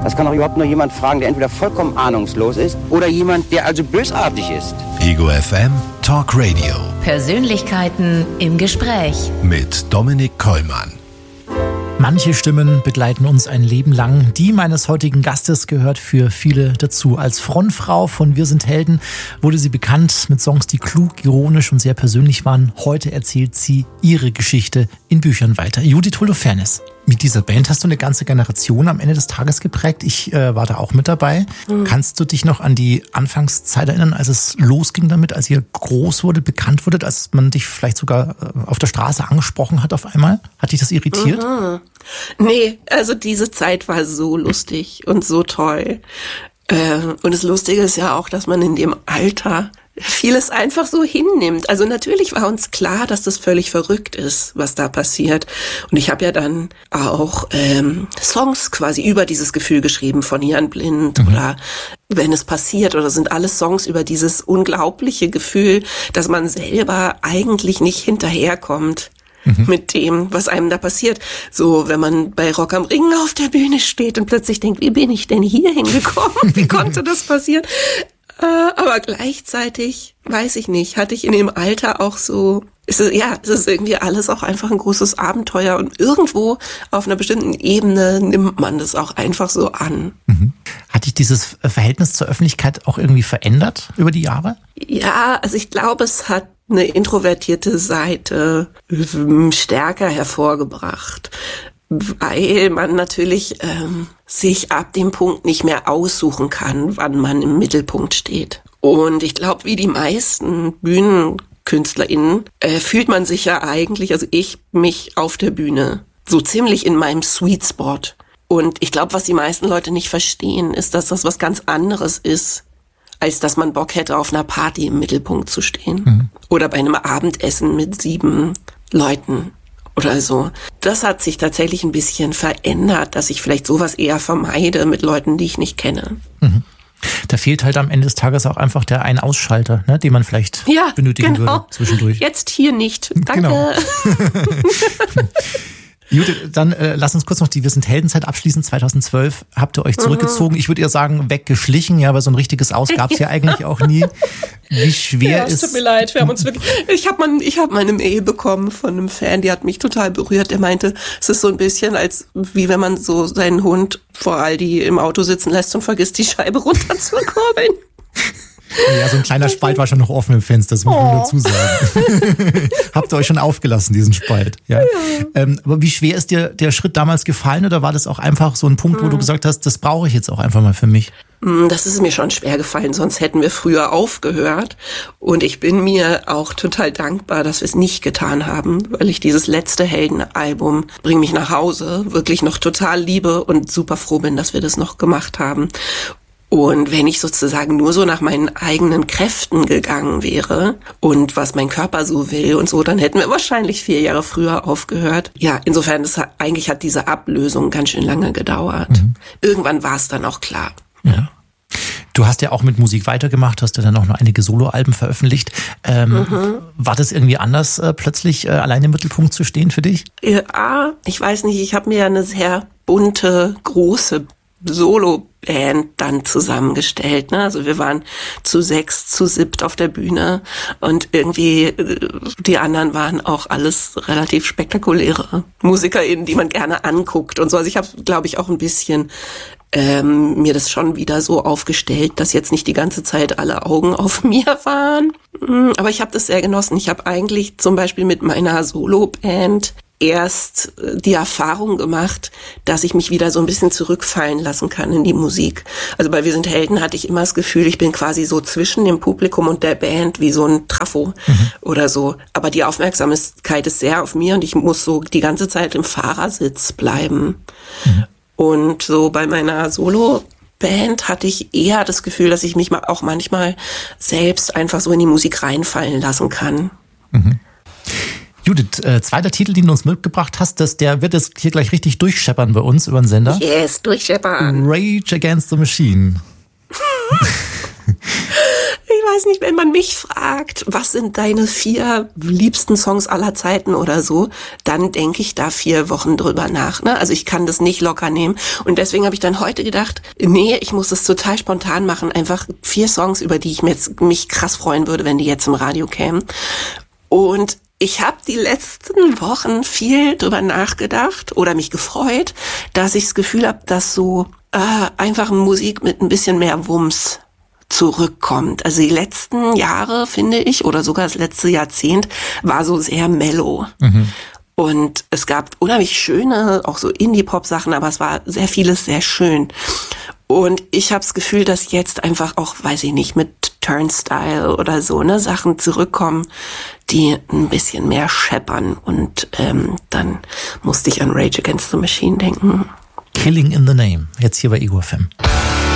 Das kann doch überhaupt nur jemand fragen, der entweder vollkommen ahnungslos ist oder jemand, der also bösartig ist. Ego FM Talk Radio. Persönlichkeiten im Gespräch. Mit Dominik Kollmann. Manche Stimmen begleiten uns ein Leben lang. Die meines heutigen Gastes gehört für viele dazu. Als Frontfrau von Wir sind Helden wurde sie bekannt mit Songs, die klug, ironisch und sehr persönlich waren. Heute erzählt sie ihre Geschichte in Büchern weiter. Judith Holofernes. Mit dieser Band hast du eine ganze Generation am Ende des Tages geprägt. Ich war da auch mit dabei. Kannst du dich noch an die Anfangszeit erinnern, als es losging damit, als ihr groß wurde, bekannt wurdet, als man dich vielleicht sogar auf der Straße angesprochen hat auf einmal? Hat dich das irritiert? Nee, also diese Zeit war so lustig und so toll. Und das Lustige ist ja auch, dass man in dem Alter vieles einfach so hinnimmt. Also natürlich war uns klar, dass das völlig verrückt ist, was da passiert. Und ich habe ja dann auch Songs quasi über dieses Gefühl geschrieben, von Jan Blind oder Wenn es passiert, oder sind alles Songs über dieses unglaubliche Gefühl, dass man selber eigentlich nicht hinterherkommt mit dem, was einem da passiert. So, wenn man bei Rock am Ring auf der Bühne steht und plötzlich denkt, wie bin ich denn hier hingekommen? Wie konnte das passieren? Aber gleichzeitig, weiß ich nicht, hatte ich in dem Alter auch so, es ist irgendwie alles auch einfach ein großes Abenteuer und irgendwo auf einer bestimmten Ebene nimmt man das auch einfach so an. Hat dich dieses Verhältnis zur Öffentlichkeit auch irgendwie verändert über die Jahre? Ja, also ich glaube, es hat eine introvertierte Seite stärker hervorgebracht, weil man natürlich sich ab dem Punkt nicht mehr aussuchen kann, wann man im Mittelpunkt steht. Und ich glaube, wie die meisten BühnenkünstlerInnen fühlt man sich ja eigentlich, also ich mich auf der Bühne, so ziemlich in meinem Sweet Spot. Und ich glaube, was die meisten Leute nicht verstehen, ist, dass das was ganz anderes ist, als dass man Bock hätte, auf einer Party im Mittelpunkt zu stehen. Oder bei einem Abendessen mit 7 Leuten oder so. Das hat sich tatsächlich ein bisschen verändert, dass ich vielleicht sowas eher vermeide mit Leuten, die ich nicht kenne. Da fehlt halt am Ende des Tages auch einfach der Ein-Ausschalter, ne, den man vielleicht benötigen würde zwischendurch. Jetzt hier nicht. Danke. Genau. Judith, dann lass uns kurz noch die Wir sind Heldenzeit abschließen. 2012 habt ihr euch zurückgezogen. Ich würde eher sagen, weggeschlichen, ja, weil so ein richtiges Aus gab's ja eigentlich auch nie. Wie schwer ist... Es tut mir leid, wir haben uns wirklich... Ich hab meine Mail bekommen von einem Fan, die hat mich total berührt. Der meinte, es ist so ein bisschen, als wie wenn man so seinen Hund vor Aldi im Auto sitzen lässt und vergisst, die Scheibe runterzukurbeln. Ja, so ein kleiner Spalt war schon noch offen im Fenster, das muss man dazu sagen. Habt ihr euch schon aufgelassen, diesen Spalt? Ja. Aber wie schwer ist dir der Schritt damals gefallen, oder war das auch einfach so ein Punkt, wo du gesagt hast, das brauche ich jetzt auch einfach mal für mich? Das ist mir schon schwer gefallen, sonst hätten wir früher aufgehört. Und ich bin mir auch total dankbar, dass wir es nicht getan haben, weil ich dieses letzte Heldenalbum, Bring mich nach Hause, wirklich noch total liebe und super froh bin, dass wir das noch gemacht haben. Und wenn ich sozusagen nur so nach meinen eigenen Kräften gegangen wäre und was mein Körper so will und so, dann hätten wir wahrscheinlich 4 Jahre früher aufgehört. Ja, insofern, eigentlich hat diese Ablösung ganz schön lange gedauert. Irgendwann war es dann auch klar. Ja. Du hast ja auch mit Musik weitergemacht, hast ja dann auch noch einige Soloalben veröffentlicht. War das irgendwie anders, plötzlich allein im Mittelpunkt zu stehen für dich? Ja, ich weiß nicht, ich habe mir ja eine sehr bunte, große Solo-Band dann zusammengestellt, ne? Also wir waren zu 6, zu 7 auf der Bühne und irgendwie die anderen waren auch alles relativ spektakuläre MusikerInnen, die man gerne anguckt und so. Also ich habe, glaube ich, auch ein bisschen mir das schon wieder so aufgestellt, dass jetzt nicht die ganze Zeit alle Augen auf mir waren. Aber ich habe das sehr genossen. Ich habe eigentlich zum Beispiel mit meiner Solo-Band erst die Erfahrung gemacht, dass ich mich wieder so ein bisschen zurückfallen lassen kann in die Musik. Also bei Wir sind Helden hatte ich immer das Gefühl, ich bin quasi so zwischen dem Publikum und der Band wie so ein Trafo oder so. Aber die Aufmerksamkeit ist sehr auf mir und ich muss so die ganze Zeit im Fahrersitz bleiben. Und so bei meiner Solo-Band hatte ich eher das Gefühl, dass ich mich auch manchmal selbst einfach so in die Musik reinfallen lassen kann. Judith, zweiter Titel, den du uns mitgebracht hast, der wird jetzt hier gleich richtig durchscheppern bei uns über den Sender. Yes, durchscheppern. Rage Against the Machine. Ich weiß nicht, wenn man mich fragt, was sind deine 4 liebsten Songs aller Zeiten oder so, dann denke ich da 4 Wochen drüber nach. Ne? Also ich kann das nicht locker nehmen. Und deswegen habe ich dann heute gedacht, nee, ich muss das total spontan machen. Einfach 4 Songs, über die ich mich krass freuen würde, wenn die jetzt im Radio kämen. Und ich habe die letzten Wochen viel drüber nachgedacht oder mich gefreut, dass ich das Gefühl habe, dass so einfach Musik mit ein bisschen mehr Wumms zurückkommt. Also die letzten Jahre, finde ich, oder sogar das letzte Jahrzehnt, war so sehr mellow. Und es gab unheimlich schöne, auch so Indie-Pop-Sachen, aber es war sehr vieles sehr schön. Und ich habe das Gefühl, dass jetzt einfach auch, weiß ich nicht, mit Turnstile oder so, ne, Sachen zurückkommen, die ein bisschen mehr scheppern. Und dann musste ich an Rage Against the Machine denken. Killing in the Name, jetzt hier bei Ego FM.